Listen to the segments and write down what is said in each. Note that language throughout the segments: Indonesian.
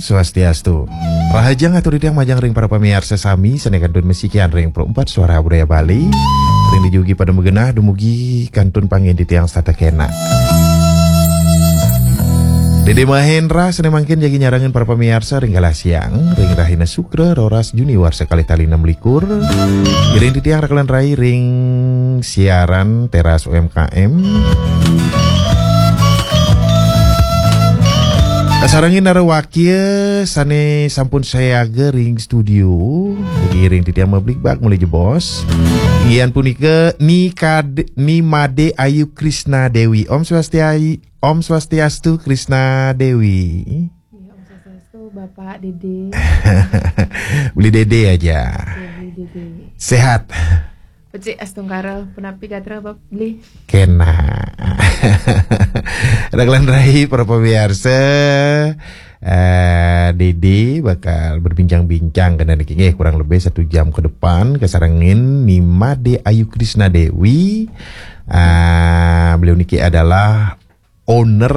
Swastiastu. Rahajang atur yang majang ring para pemirsa sami sanekan dun mesikian ring pro 4 suara budaya Bali. Ring dijugi pada megenah dumugi kantun pangin di tiang stata kena. Dede Mahendra sene mangkin jagi nyarangan para pemirsa ring galah siang ring Rahina Sukra Roras Junior sekali tali 6 likur. Ring di tiang rakalan rai ring siaran teras UMKM. Kasarangin nara wakil sane sampun saya ring studio jadi ring titiang mablik bak mulai jebos ian punika Nimade Ayu Krishna Dewi. Om Swastiastu Krishna Dewi. Om Swastiastu Bapak Dede. Beli Dede aja. Beli Dede. Sehat. Pecik astungkara penapi gatra bab beli. Kena. Raglan rai para pemirsa. Dede bakal berbincang-bincang karena kurang lebih 1 jam ke depan kesarangin Nimade Ayu Krishna Dewi. Beliau niki adalah owner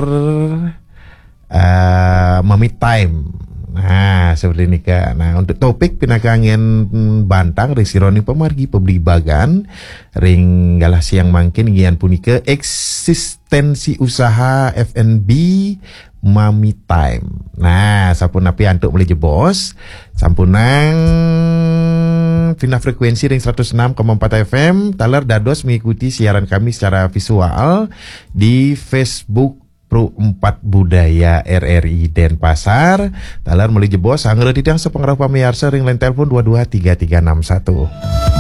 Mami Time. Nah seperti ini Kak. Nah untuk topik pinakangen bantang resironi pemargi pembeli bagan ring galah siang mangkin gian punika eksistensi usaha F&B Mami Time. Nah sampun api antuk boleh jebos sampunang Vina frekuensi ring 106,4 FM taler dados mengikuti siaran kami secara visual di Facebook Pro 4 Budaya RRI Denpasar. Talar meli jebos sanggeus titiang sepengaruh pamirsa ring line telepon 223361.